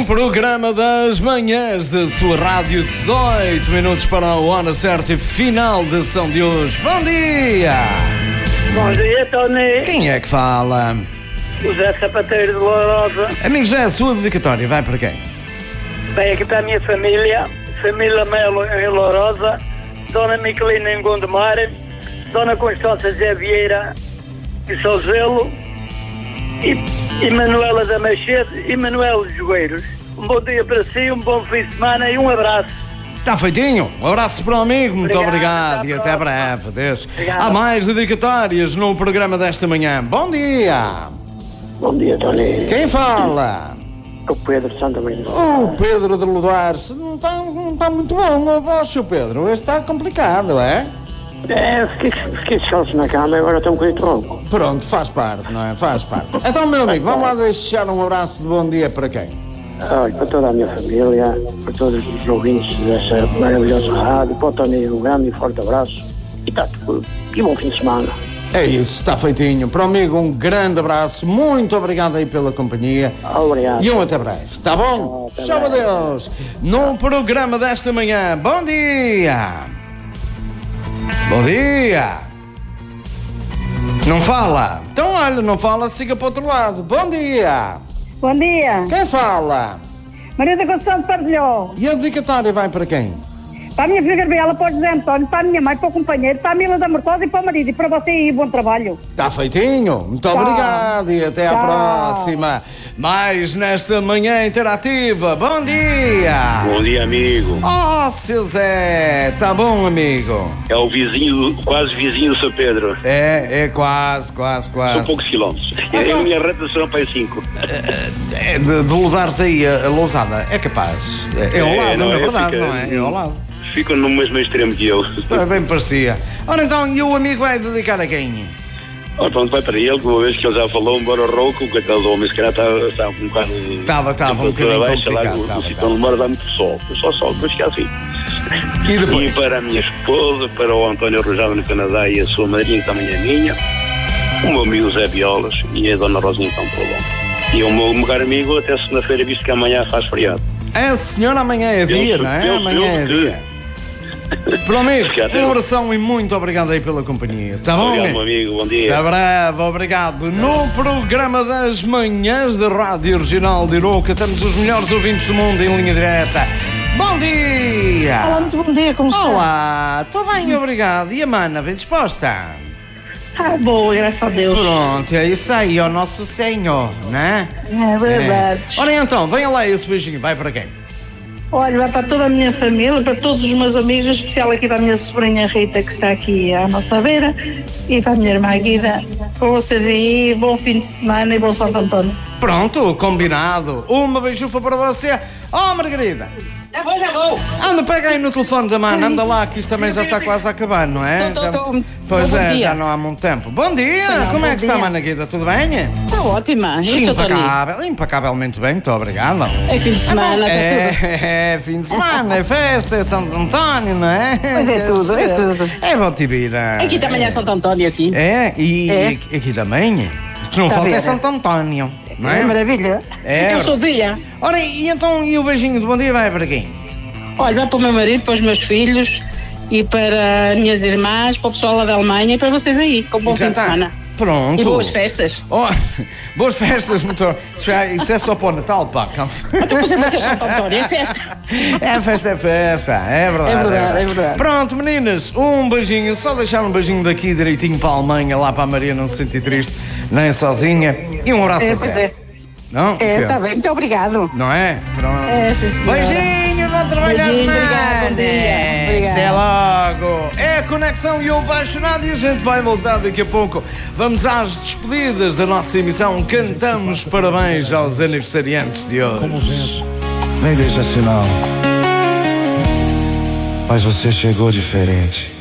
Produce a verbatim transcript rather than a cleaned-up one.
No programa das manhãs da sua rádio, dezoito minutos para a hora certa e final da sessão de hoje. Bom dia! Bom dia, Tony. Quem é que fala? O Zé Sapateiro de Lourosa. Amigo Zé, a sua dedicatória vai para quem? Bem, aqui está a minha família. Família Melo em Lourosa. Dona Miquelina em Gondomar. Dona Constância Zé Vieira em Sozelo. E, e Manuela da Machete e Manuel Jogueiros. Um bom dia para si, um bom fim de semana e um abraço. Está feitinho. Um abraço para o amigo, muito Obrigado, obrigado e até até à breve. Adeus. Obrigado. Há mais dedicatórias no programa desta manhã. Bom dia! Bom dia, Tony. Quem fala? O Pedro Santa Maria. O Pedro de Lodoarce. Não está não tá muito bom a voz, seu Pedro. Este está complicado, é? É, fiquei, fiquei descalço na cama e agora estou um bocadinho tronco. Pronto, faz parte, não é? Faz parte. Então, meu amigo, vamos lá deixar um abraço de bom dia para quem? Olha, para toda a minha família, para todos os ouvintes dessa maravilhosa rádio, para o Tony, um grande e forte abraço. E está tudo. E bom fim de semana. É isso, está feitinho. Para o amigo, um grande abraço. Muito obrigado aí pela companhia. Obrigado. E um até breve. Está bom? Até Tchau, breve. adeus. No programa desta manhã. Bom dia. Bom dia. Não fala? Então, olha, não fala, siga para o outro lado. Bom dia. Bom dia, Quem fala? Maria da Conceição de Pardilhó. E a dedicatória vai para quem? Para a minha filha Gabriela, para o José António, para a minha mãe, para o companheiro, para a Mila da Mortosa e para o marido. E para você aí, bom trabalho. Está feitinho. Muito Tchau. obrigado e até à Tchau. próxima. Mais nesta manhã interativa. Bom dia. Bom dia, amigo. Oh, seu Zé. Tá bom, amigo? É o vizinho, quase vizinho do São Pedro. É, é quase, quase, São quase. poucos quilómetros. Então- É a minha reta serão para aí cinco. É, de, de levares aí a, a Lousada. É capaz. É, é ao É, lado, não na é? verdade, Fica- não é? É ao lado. Ficam no mesmo extremo que eu. É bem parecia. Ora então, e o amigo vai dedicar a quem? Ora, pronto, vai para ele, que uma vez que ele já falou, embora o rouco, que aquele homem se calhar estava, estava um bocado... Estava, estava um temperatura bocadinho baixa, lá complicado, no- estava, no sítio estava. onde mora dá muito sol. Só sol, depois fica assim. E depois? E para a minha esposa, para o António Rojado no Canadá e a sua madrinha, que também é minha, o meu amigo Zé Violas e a dona Rosinha então por lá. E o meu melhor amigo até segunda-feira, visto que amanhã faz feriado. É, senhor, amanhã é dia, Penso- não é? penso Amanhã é eu que- dia. Para o amigo, Se calhar tem- um abração e muito obrigado aí pela companhia. Tá bom? Obrigado, meu amigo, bom dia. Até breve, obrigado. No programa das manhãs da Rádio Regional de Iroca, temos os melhores ouvintes do mundo em linha direta. Bom dia! Olá, muito bom dia, como está? Olá, estou bem, obrigado. E a mana, bem disposta? Ah, boa, graças a Deus. Pronto, é isso aí, ó nosso Senhor, né? É verdade. É. Ora então, venha lá esse beijinho, vai para quem? Olha, vai para toda a minha família, para todos os meus amigos, em especial aqui para a minha sobrinha Rita, que está aqui à nossa beira, e para a minha irmã Guida. Para vocês aí, bom fim de semana e bom Santo António. Pronto, combinado. Uma beijufa para você. Oh, Margarida. Já vou, já vou. Anda, pega aí no telefone da mana, anda lá, que isto também já está quase a acabar, não é? Tô, tô, Já- tô. Pois Bom é, dia. já não há muito tempo. Bom dia, Olá, como é bom que está, dia. mana Guida? Tudo bem? Está ótima. Isso, Tony. Impecável, impecavelmente bem, muito obrigado. É fim de semana, é, está tudo. é fim de semana, é festa, é Santo António, não é? Pois é tudo, é tudo. É bom te vir. Aqui também é Santo António aqui. É, e, É. e aqui também? Que não Está falta é bem. Santo António, não É é? maravilha. É. Eu sou dia. Ora, e então, e o beijinho de bom dia vai para quem? Olha, vai para o meu marido, para os meus filhos e para as minhas irmãs, para o pessoal lá da Alemanha e para vocês aí, com bom E já fim de está. semana. Pronto. E boas festas. Oh, boas festas, motor. Isso é, isso é só para o Natal, pá. calma. Então você vai ter Santo António, é festa. É festa, é festa. É verdade. É verdade, é verdade. Pronto, meninas, um beijinho. Só deixar um beijinho daqui direitinho para a Alemanha, lá para a Maria não se sentir triste, nem sozinha. E um abraço. É, a pois Zé. é. Não? É, O quê? está bem, muito obrigado. Não é? Pronto. É, sim, senhora. Beijinho, vão trabalhar Beijinho, mais. obrigado, bom dia. Obrigado. Até logo. É a conexão e o apaixonado e a gente vai voltar daqui a pouco. Vamos às despedidas da nossa emissão. Cantamos parabéns aos aniversariantes de hoje. Como vento, nem deixa sinal. Mas você chegou diferente.